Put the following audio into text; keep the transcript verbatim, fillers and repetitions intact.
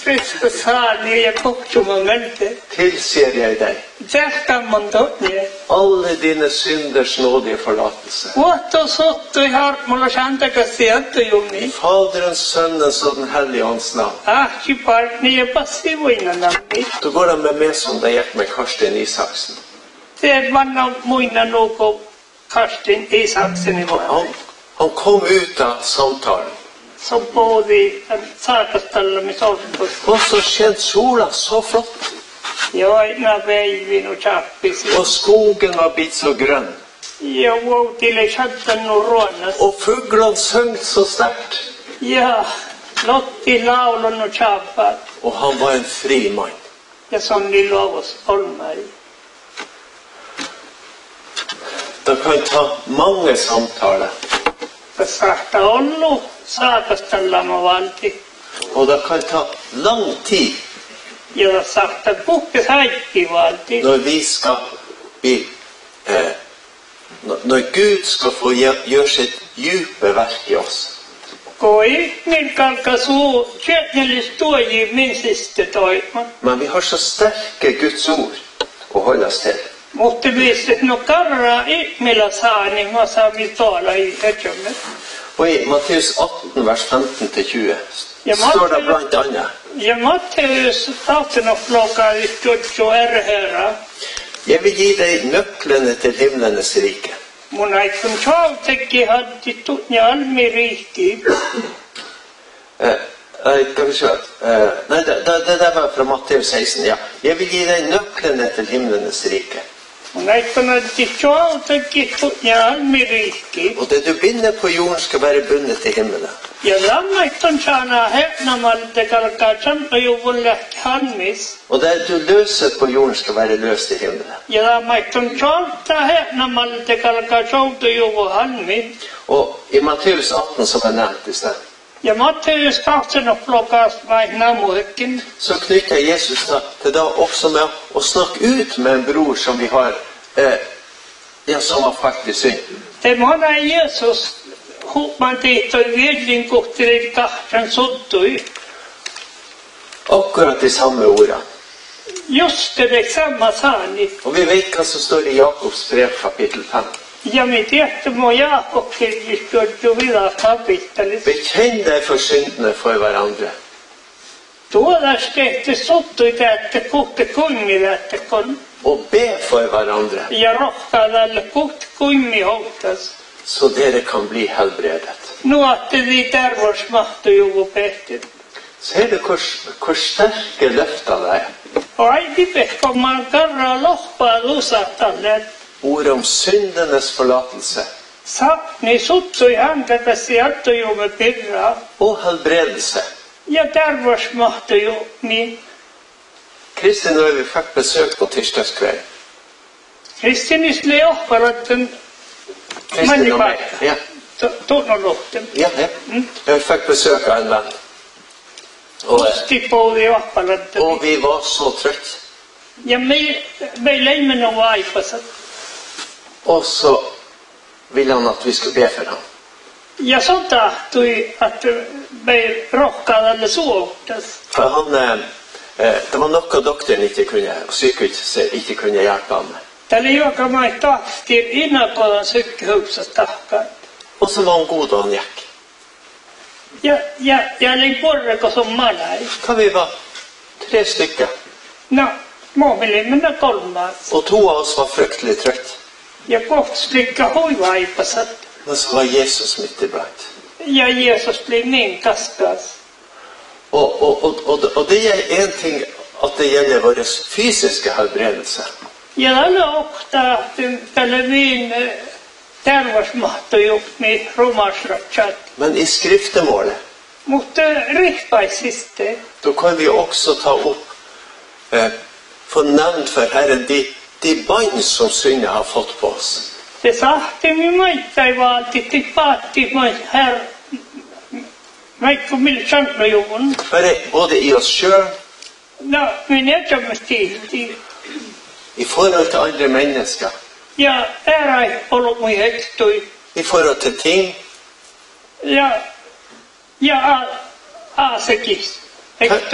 Kristus saali ja kohtumomente. tilsier jeg deg Tsertamontonie. alle dine synders nådige forlatelse. Vuotto sotto i harmolla santa cassiatto juni. Faderens, Sønnens og Den hellige ånds navn. Ahci partni ja passivoina namni. Du går da med meg som det gikk med Karsten Isaksen. Se vanna muina nuko Karsten Isaksen i vuonna. Han, han kom ut av samtalen. Så både saakastalla med sortus. Og så skjedde sola så flott. Ja, ina veivin och chappis. Og skogen var blitt så grønn. Ja, wow, till i chatten och rånas. Og fuglene søng så sterkt. Ja, lotti laulon och chappat. Og han var en fri mann. Ja, som de lov oss olmar. Det kan ta mange samtaler. För sarta ollo, saakastalla med valti. Og det kan ta lang tid Ja, sarta puhkes haikki valti. når vi skal bli eh, når- Når Gud skal få gjø- gjøre sitt djupe verk i oss. Koi, min kalka suu, tjärnelis tuoji min siste toiman. Men vi har så sterke Guds ord å holde oss til. Mutta viisi, no karra ihmillä saa, niin mä saan vi tala i hetjommet. Og i Matteus atten, vers femten til tjue, Ja, står det Matteus- blant annet: Ja Matteus tautenoffloka i tutsu erherra. Jeg vil gi deg nøklene til himlenes rike. Mun aikun tjautekki hatti tutnia almi riikki. Eh, eh, skal vi se. Eh, nei, det, det, det der var fra Matteus seksten, ja. Jeg vil gi deg nøklene til himlenes rike. Mun aikun hatti tjautekki tutnia almi riikki. Og det du binder på jorden skal være bundet til himmelen. Ja lammaitun saana hepnamalta kalkaa chamtajuvun lähti hanmis. Og det du løser på jorden skal være løst i himmelen. Ja lammaitun tjalta hepnamalta kalkaa choutajuvu hanmi. Og i Matteus atten, som er nevnt i sted, Ja Matteus tautenofflokas vai namuhekin. så knytter Jesus da, til da også med å snakke ut med en bror som vi har, eh, ja, som har faktisk synd. Te mona Jesus huuman tihtoi viedin kohti kahtran suttui. Akkurat de samme ordene. Just det samma sani. Og vi vet hva som står i Jakobs brev, kapittel fem. Ja me tiedätte mo Jaakob kirjoitettu vida kapittelis. Bekjenn deg for syndene for hverandre. Tuodas tehty suttui täette kohti kummi täette kon. Og be for hverandre, Ja rohkaa tälle kohti kummi houktas. så dere kan bli helbredet. Nuotte vi terveysmahtu juvu pehti. Ser du hvor, hvor sterke løfter det er? Aidi pehkomaan karraa lohpaa lusattalle. Ord om syndenes forlatelse Sapni sutsui häntä sieltäjumme pirraa. og helbredelse. Ja terveysmahtojumi. Kristin og vi fikk besøk på tirsdagskveld. Kristinisle johpalatten Kristin og meg. mannipaikka. Ja, Tunnolohten. ja, ja. Vi fikk besøk av en venn. Og, Postipoudi johpalatten. og vi var så trøtt. Ja me, meillä ei mennä vaipassa. Og så ville han at vi skulle be for ham. Ja så tahtui, att me rohkaadalle suottas. For han, eh, eh, det var noe doktoren ikke kunne, sykehuset ikke kunne hjelpe ham med. Tällä joka mai tahti innakodan sykkehuksessa tahkaan. Og så var han god da han gikk. Ja, ja, ja olin porreko som malai. Hva vi var? Tre stykker. No, mä olin mennä kolmaan. Og to av oss var fryktelig trøtt. Ja kohta slikka huivaipasat. Men så var Jesus midt iblant. Ja Jesus blev niin kaskas. Og, og, og, og, og det er en ting at det gjelder vår fysiske helbredelse. Ja tällä ohtaa tällä viin terveysmahtojukmi rumasratsat. Men i skriftemålet, Mutta rihpaisiste. da kan vi også ta opp, eh, få nevnt for Herren de, de bånd som syndet har fått på oss. Se sahti mi maittai vaalti tippaatti mai her. Vaikka millä sanojuvun. Bare både i oss selv, No, minä etsämme tihti. i forhold til andre mennesker, Ja äärai ollut mui hektui. i forhold til ting, Ja, ja a, a sekis. Hektui.